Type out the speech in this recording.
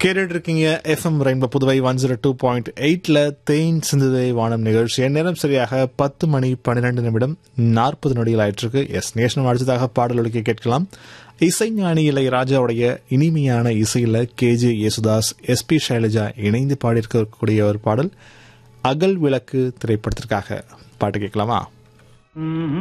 கேட்டுட்டு இருக்கீங்க FM rainbow Puduvai 102.8ல தேன் சிந்துதை வானம் நிகழ்ச்சி. நேரம் சரியாக 10:12 ஆயிட்டிருக்கு. நேஷனல் அடுத்ததாக பாடல் ஒலிக்க கேட்கலாம். இசைஞானி இளையராஜாவுடைய இனிமையான இசையில கேஜே யேசுதாஸ், எஸ்பி சைலஜா இணைந்து பாடியிருக்கக்கூடிய ஒரு பாடல் அகல் விளக்கு திரைப்படத்திற்காக. பாட்டு கேட்கலாமா?